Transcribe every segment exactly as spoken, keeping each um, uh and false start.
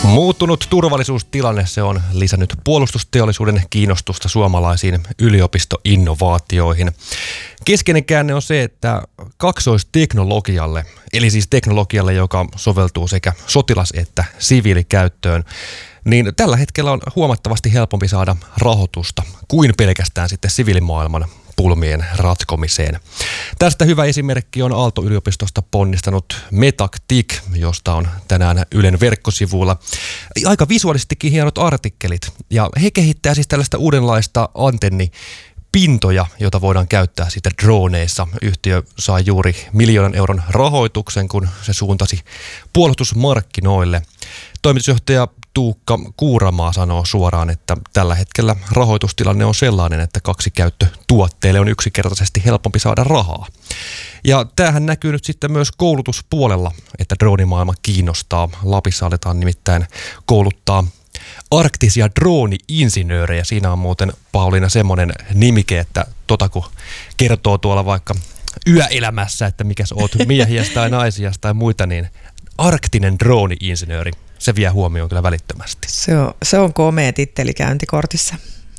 Muuttunut turvallisuustilanne se on lisännyt puolustusteollisuuden kiinnostusta suomalaisiin yliopistoinnovaatioihin. Keskeinen käänne on se, että kaksoisteknologialle, eli siis teknologialle, joka soveltuu sekä sotilas- että siviilikäyttöön, niin tällä hetkellä on huomattavasti helpompi saada rahoitusta kuin pelkästään sitten siviilimaailman pulmien ratkomiseen. Tästä hyvä esimerkki on Aalto-yliopistosta ponnistanut Metactic, josta on tänään Ylen verkkosivuilla aika visuaalisestikin hienot artikkelit. Ja he kehittää siis tällaista uudenlaista antennipintoja, jota voidaan käyttää sitten droneissa. Yhtiö sai juuri miljoonan euron rahoituksen, kun se suuntasi puolustusmarkkinoille. Toimitusjohtaja Tuukka Kuuramaa sanoo suoraan, että tällä hetkellä rahoitustilanne on sellainen, että kaksikäyttötuotteille on yksinkertaisesti helpompi saada rahaa. Ja tämähän näkyy nyt sitten myös koulutuspuolella, että droonimaailma kiinnostaa. Lapissa aletaan nimittäin kouluttaa arktisia drooni-insinöörejä. Siinä on muuten, Pauliina, semmoinen nimike, että tota kun kertoo tuolla vaikka yöelämässä, että mikäs oot miehiä tai naisia tai muita, niin arktinen drooni-insinööri. Se vie huomioon kyllä välittömästi. Se on, se on komea titteli käyntikortissa.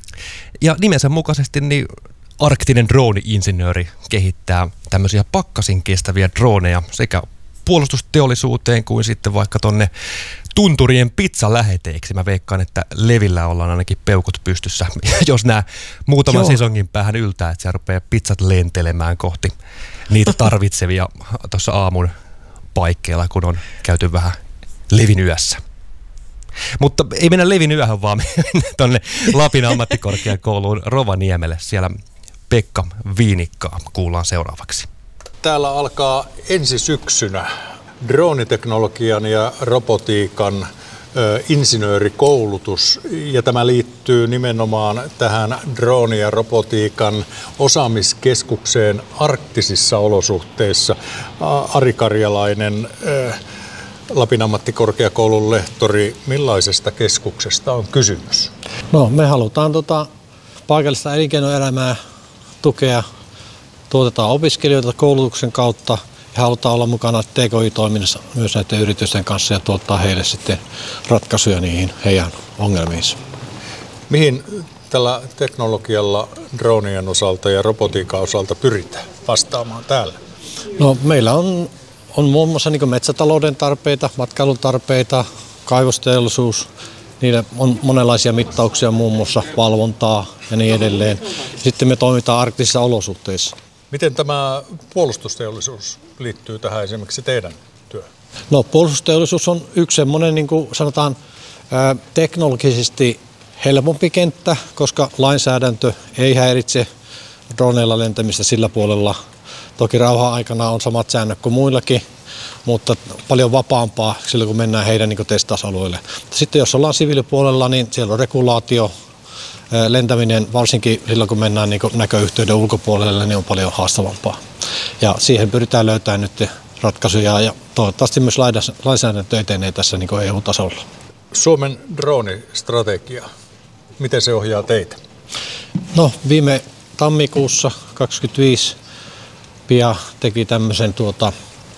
Ja nimensä mukaisesti niin arktinen drooni-insinööri kehittää tämmöisiä pakkasin kestäviä droneja sekä puolustusteollisuuteen kuin sitten vaikka tonne tunturien pizzaläheteiksi. Mä veikkaan, että Levillä ollaan ainakin peukut pystyssä, jos nämä muutaman Joo. sesongin päähän yltää, että se rupeaa pizzat lentelemään kohti niitä tarvitsevia tuossa aamun paikkeilla, kun on käyty vähän Levin yössä. Mutta ei mennä Levin yöhön, vaan mennä tuonne Lapin ammattikorkeakouluun Rovaniemelle. Siellä Pekka Viinikkaa kuullaan seuraavaksi. Täällä alkaa ensi syksynä drooniteknologian ja robotiikan ö, insinöörikoulutus. Ja tämä liittyy nimenomaan tähän drooni- ja robotiikan osaamiskeskukseen arktisissa olosuhteissa. Ari Karjalainen, ö, Lapin ammattikorkeakoulun lehtori, millaisesta keskuksesta on kysymys? No, me halutaan tota, paikallista elinkeinoelämää tukea, tuotetaan opiskelijoita koulutuksen kautta ja halutaan olla mukana T K I-toiminnassa myös näiden yritysten kanssa ja tuottaa heille sitten ratkaisuja niihin heidän ongelmiinsa. Mihin tällä teknologialla dronien osalta ja robotiikan osalta pyritään vastaamaan täällä? No, meillä on On muun muassa niin metsätalouden tarpeita, matkailun tarpeita, kaivosteollisuus. Niillä on monenlaisia mittauksia, muun muassa valvontaa ja niin edelleen. Sitten me toimitaan arktisissa olosuhteissa. Miten tämä puolustusteollisuus liittyy tähän esimerkiksi teidän työhön? No, puolustusteollisuus on yksi semmoinen, niin kuin sanotaan, teknologisesti helpompi kenttä, koska lainsäädäntö ei häiritse droneilla lentämistä sillä puolella. Toki rauhan aikana on samat säännöt kuin muillakin, mutta paljon vapaampaa silloin, kun mennään heidän niin testausalueille. Sitten jos ollaan siviilipuolella, niin siellä on regulaatio. Lentäminen, varsinkin silloin, kun mennään niin näköyhteyden ulkopuolelle, niin on paljon haastavampaa. Ja siihen pyritään löytämään nyt ratkaisuja ja toivottavasti myös lainsäädäntö etenee tässä niin E U-tasolla. Suomen droonistrategia, miten se ohjaa teitä? No, viime tammikuussa kaksikymmentäviisi Pia teki tämmöisen tuota,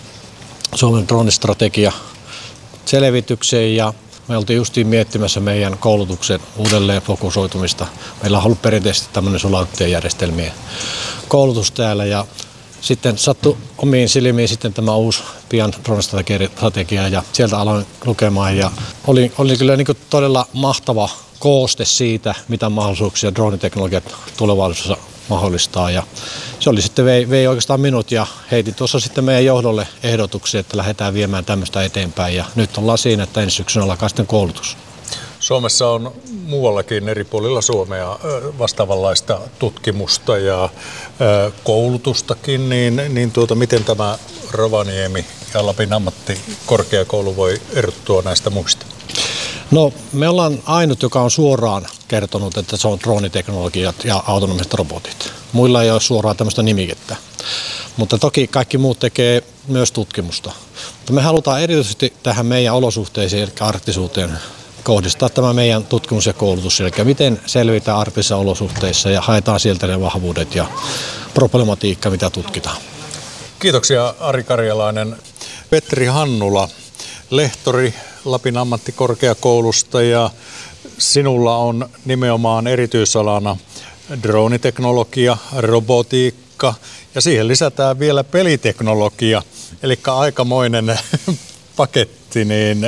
Suomen droonistrategia selvityksen ja me oltiin justiin miettimässä meidän koulutuksen uudelleen fokusoitumista. Meillä on ollut perinteisesti tämmöinen sulautteenjärjestelmien koulutus täällä ja sitten sattui omiin silmiin sitten tämä uusi Pian droonistrategia ja sieltä aloin lukemaan ja oli, oli kyllä niin kuin todella mahtava kooste siitä, mitä mahdollisuuksia drooniteknologiat tulevaisuudessa mahdollistaa. Ja se oli sitten, vei, vei oikeastaan minut ja heitin tuossa sitten meidän johdolle ehdotuksia, että lähdetään viemään tämmöistä eteenpäin. Ja nyt ollaan siinä, että ensi syksynä alkaa sitten koulutus. Suomessa on muuallakin eri puolilla Suomea vastaavanlaista tutkimusta ja koulutustakin, niin, niin tuota, miten tämä Rovaniemi ja Lapin ammattikorkeakoulu voi erottua näistä muista? No, me ollaan ainut, joka on suoraan kertonut, että se on drooniteknologiat ja autonomiset robotit. Muilla ei ole suoraan tämmöistä nimikettä. Mutta toki kaikki muut tekee myös tutkimusta. Mutta me halutaan erityisesti tähän meidän olosuhteisiin, eli arktisuuteen, kohdistaa tämä meidän tutkimus ja koulutus. Eli miten selvitään arktisissa olosuhteissa ja haetaan sieltä ne vahvuudet ja problematiikka, mitä tutkitaan. Kiitoksia Ari Karjalainen. Petri Hannula, lehtori Lapin ammattikorkeakoulusta ja sinulla on nimenomaan erityisalana drooniteknologia, robotiikka ja siihen lisätään vielä peliteknologia, eli aikamoinen paketti. Niin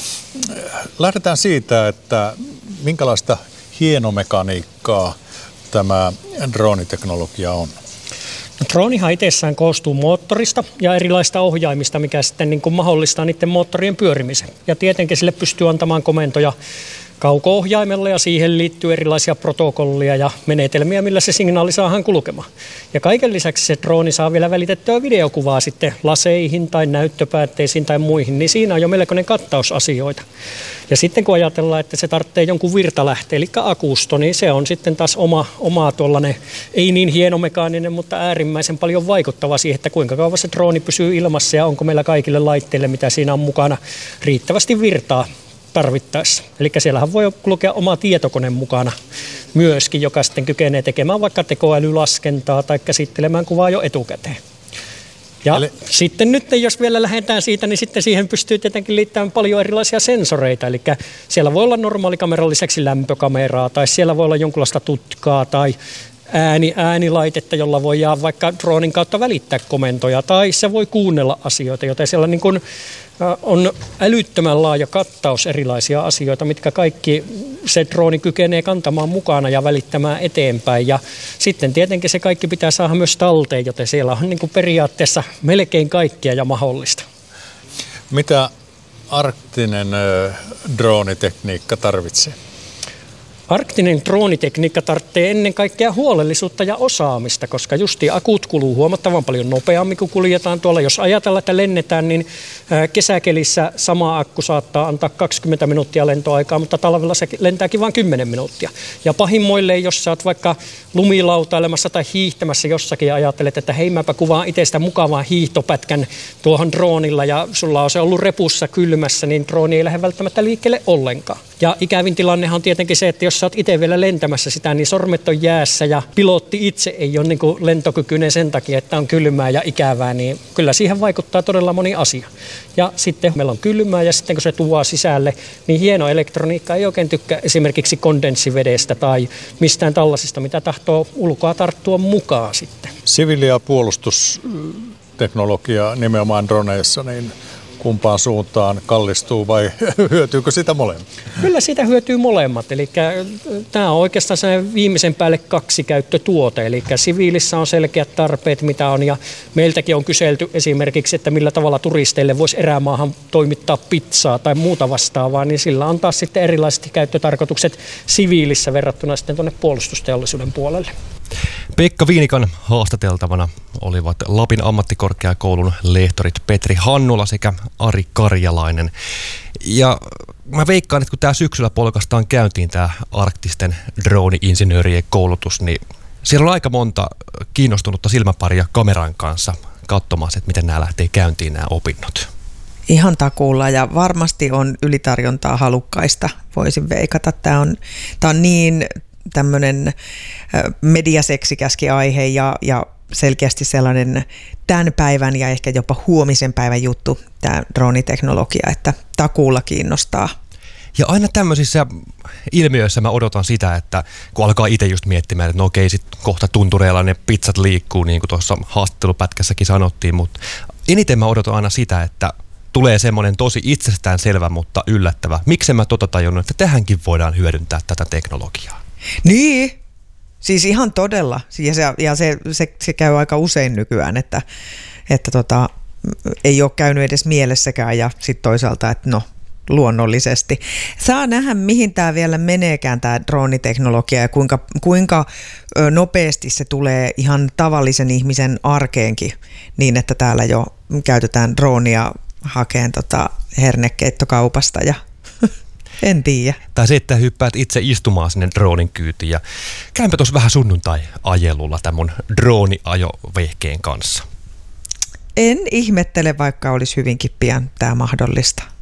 lähdetään siitä, että minkälaista hienomekaniikkaa tämä drooniteknologia on. No, droonihan itsessään koostuu moottorista ja erilaista ohjaimista, mikä sitten niin kuin mahdollistaa niiden moottorien pyörimisen. Ja tietenkin sille pystyy antamaan komentoja kauko-ohjaimella ja siihen liittyy erilaisia protokollia ja menetelmiä, millä se signaali saadaan kulkemaan. Ja kaiken lisäksi se drooni saa vielä välitettyä videokuvaa sitten laseihin tai näyttöpäätteisiin tai muihin, niin siinä on jo melkoinen kattaus asioita. Ja sitten kun ajatellaan, että se tarvitsee jonkun virtalähteen, eli akusto, niin se on sitten taas oma, oma tuollainen, ei niin hienomekaaninen, mutta äärimmäisen paljon vaikuttava siihen, että kuinka kauan se drooni pysyy ilmassa ja onko meillä kaikille laitteille, mitä siinä on mukana, riittävästi virtaa tarvittaessa. Eli siellähän voi kulkea oma tietokone mukana myöskin, joka sitten kykenee tekemään vaikka tekoälylaskentaa tai käsittelemään kuvaa jo etukäteen. Ja Eli... sitten nyt, jos vielä lähdetään siitä, niin sitten siihen pystyy tietenkin liittämään paljon erilaisia sensoreita. Eli siellä voi olla normaalikameran lisäksi lämpökameraa, tai siellä voi olla jonkunlaista tutkaa, tai ääni, äänilaitetta, jolla voidaan vaikka droonin kautta välittää komentoja, tai se voi kuunnella asioita, joten siellä niin kuin on älyttömän laaja kattaus erilaisia asioita, mitkä kaikki se drooni kykenee kantamaan mukana ja välittämään eteenpäin. Ja sitten tietenkin se kaikki pitää saada myös talteen, joten siellä on niin kuin periaatteessa melkein kaikkia ja mahdollista. Mitä arktinen droonitekniikka tarvitsee? Arktinen droonitekniikka tarvitsee ennen kaikkea huolellisuutta ja osaamista, koska justi akut kuluu huomattavan paljon nopeammin, kun kuljetaan tuolla. Jos ajatellaan, että lennetään, niin kesäkelissä sama akku saattaa antaa kaksikymmentä minuuttia lentoaikaa, mutta talvella se lentääkin vain kymmenen minuuttia. Ja pahimmoille, jos sä oot vaikka lumilautailemassa tai hiihtämässä jossakin ja ajattelet, että hei, mäpä kuvaan itsestä mukavaa hiihtopätkän tuohon droonilla ja sulla on se ollut repussa kylmässä, niin drooni ei lähde välttämättä liikkeelle ollenkaan. Ja ikävin tilannehan on tietenkin se, että jos sä oot itse vielä lentämässä sitä, niin sormet on jäässä ja pilotti itse ei ole niin kuin lentokykyinen sen takia, että on kylmää ja ikävää, niin kyllä siihen vaikuttaa todella moni asia. Ja sitten meillä on kylmää ja sitten kun se tuo sisälle, niin hieno elektroniikka ei oikein tykkää esimerkiksi kondenssivedestä tai mistään tällaisista, mitä tahtoo ulkoa tarttua mukaan sitten. Siviili- ja puolustusteknologia nimenomaan droneissa, niin kumpaan suuntaan kallistuu vai hyötyykö sitä molemmat? Kyllä siitä hyötyy molemmat. Eli tämä on oikeastaan se viimeisen päälle kaksi käyttötuote. Eli siviilissä on selkeät tarpeet, mitä on. Ja meiltäkin on kyselty esimerkiksi, että millä tavalla turisteille voisi erämaahan toimittaa pizzaa tai muuta vastaavaa. Niin sillä on taas sitten erilaiset käyttötarkoitukset siviilissä verrattuna sitten tuonne puolustusteollisuuden puolelle. Pekka Viinikan haastateltavana olivat Lapin ammattikorkeakoulun lehtorit Petri Hannula sekä Ari Karjalainen. Ja mä veikkaan, että kun tää syksyllä polkastaan käyntiin tää arktisten drooni-insinöörien koulutus, niin siellä on aika monta kiinnostunutta silmäparia kameran kanssa katsomaan, että miten nämä lähtee käyntiin nämä opinnot. Ihan takuulla ja varmasti on ylitarjontaa halukkaista, voisin veikata. Tämä on, tämä on niin tämmöinen mediaseksikäskin aihe ja, ja selkeästi sellainen tämän päivän ja ehkä jopa huomisen päivän juttu, tämä drooniteknologia, että takuulla kiinnostaa. Ja aina tämmöisissä ilmiöissä mä odotan sitä, että kun alkaa itse just miettimään, että no okei, sit kohta tuntureilla ne pizzat liikkuu, niin kuin tuossa haastattelupätkässäkin sanottiin, mutta eniten mä odotan aina sitä, että tulee semmoinen tosi itsestäänselvä, mutta yllättävä. Miksi mä tota tajunnut, että tähänkin voidaan hyödyntää tätä teknologiaa? Niin, siis ihan todella. Ja se, ja se, se, se käy aika usein nykyään, että, että tota, ei ole käynyt edes mielessäkään ja sitten toisaalta, että no luonnollisesti. Saa nähdä, mihin tämä vielä meneekään, tämä drooniteknologia ja kuinka, kuinka nopeasti se tulee ihan tavallisen ihmisen arkeenkin niin, että täällä jo käytetään droonia hakeen tota hernekeittokaupasta ja en tiedä. Tai se, että hyppäät itse istumaan sinne droonin kyytiin ja käympä tuossa vähän sunnuntai-ajelulla tämän mun drooniajovehkeen kanssa. En ihmettele, vaikka olisi hyvinkin pian tämä mahdollista.